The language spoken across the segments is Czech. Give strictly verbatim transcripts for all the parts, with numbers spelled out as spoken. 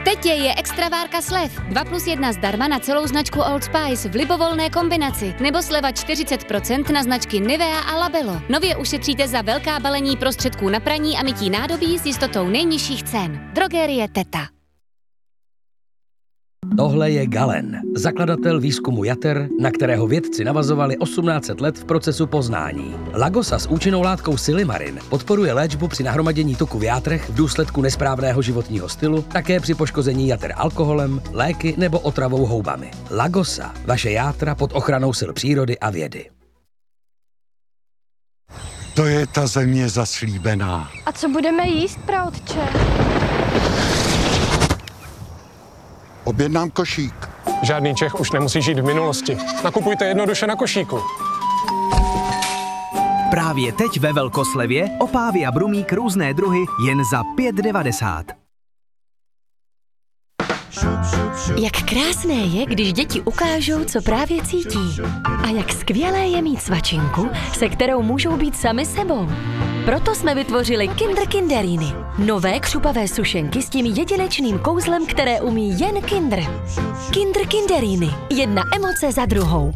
Teď je, je extra várka slev. dva plus jedna zdarma na celou značku Old Spice v libovolné kombinaci. Nebo sleva čtyřicet procent na značky Nivea a Labello. Nově ušetříte za velká balení prostředků na praní a mytí nádobí s jistotou nejnižších cen. Drogerie Teta. Tohle je Galen, zakladatel výzkumu jater, na kterého vědci navazovali osmnáct set let v procesu poznání. Lagosa s účinnou látkou Silimarin podporuje léčbu při nahromadění tuku v játrech v důsledku nesprávného životního stylu, také při poškození jater alkoholem, léky nebo otravou houbami. Lagosa, vaše játra pod ochranou sil přírody a vědy. To je ta země zaslíbená. A co budeme jíst, praotče? Objednám košík. Žádný Čech už nemusí žít v minulosti. Nakupujte jednoduše na košíku. Právě teď ve velkoslevě opávy a brumík různé druhy jen za pět devadesát. Jak krásné je, když děti ukážou, co právě cítí. A jak skvělé je mít svačinku, se kterou můžou být sami sebou. Proto jsme vytvořili Kinder Kinderiny. Nové křupavé sušenky s tím jedinečným kouzlem, které umí jen Kinder. Kinder Kinderiny. Jedna emoce za druhou.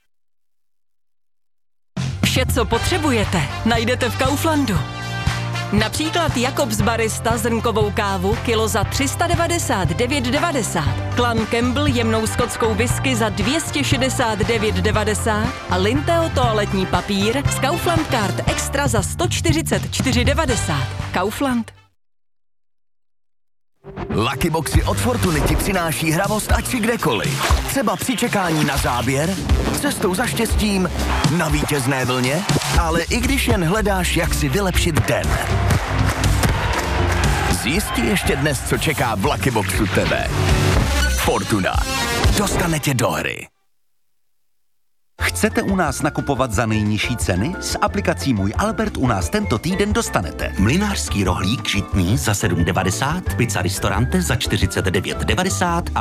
Vše, co potřebujete, najdete v Kauflandu. Například Jakobs Barista zrnkovou kávu kilo za tři sta devadesát devět devadesát, Clan Campbell jemnou skotskou whisky za dvě stě šedesát devět devadesát a Linteo toaletní papír z Kaufland Card Extra za sto čtyřicet čtyři devadesát. Kaufland. Lucky Boxy od Fortuny ti přináší hravost ať si kdekoliv. Třeba při čekání na záběr, cestou za štěstím, na vítězné vlně, ale i když jen hledáš, jak si vylepšit den. Zjistí ještě dnes, co čeká v Lucky Boxu tebe. Fortuna. Dostane tě do hry. Chcete u nás nakupovat za nejnižší ceny? S aplikací Můj Albert u nás tento týden dostanete mlynářský rohlík žitný za sedm devadesát, pizza Ristorante za čtyřicet devět devadesát a